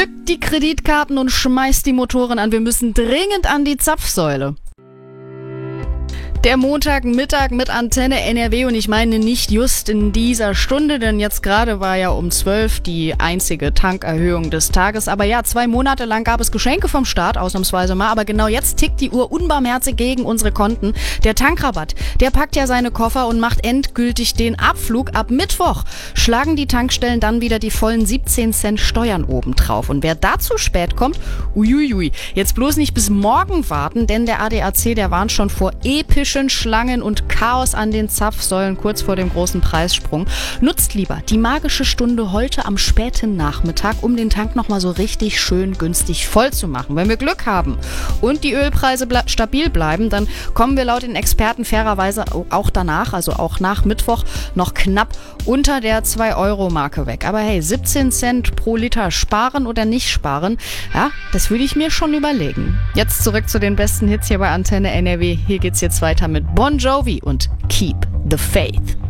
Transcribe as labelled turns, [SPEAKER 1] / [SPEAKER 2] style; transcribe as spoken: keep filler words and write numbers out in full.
[SPEAKER 1] Zückt die Kreditkarten und schmeißt die Motoren an. Wir müssen dringend an die Zapfsäule. Der Montagmittag mit Antenne N R W und ich meine nicht just in dieser Stunde, denn jetzt gerade war ja um zwölf die einzige Tankerhöhung des Tages. Aber ja, zwei Monate lang gab es Geschenke vom Staat, ausnahmsweise mal. Aber genau jetzt tickt die Uhr unbarmherzig gegen unsere Konten. Der Tankrabatt, der packt ja seine Koffer und macht endgültig den Abflug. Ab Mittwoch schlagen die Tankstellen dann wieder die vollen siebzehn Cent Steuern obendrauf. Und wer da zu spät kommt, uiuiui, jetzt bloß nicht bis morgen warten, denn der A D A C, der warnt schon vor epischen Schlangen und Chaos an den Zapfsäulen kurz vor dem großen Preissprung. Nutzt lieber die magische Stunde heute am späten Nachmittag, um den Tank nochmal so richtig schön günstig voll zu machen. Wenn wir Glück haben und die Ölpreise ble- stabil bleiben, dann kommen wir laut den Experten fairerweise auch danach, also auch nach Mittwoch, noch knapp unter der zwei Euro Marke weg. Aber hey, siebzehn Cent pro Liter sparen oder nicht sparen, ja, das würde ich mir schon überlegen. Jetzt zurück zu den besten Hits hier bei Antenne N R W. Hier geht's jetzt weiter mit Bon Jovi und Keep the Faith.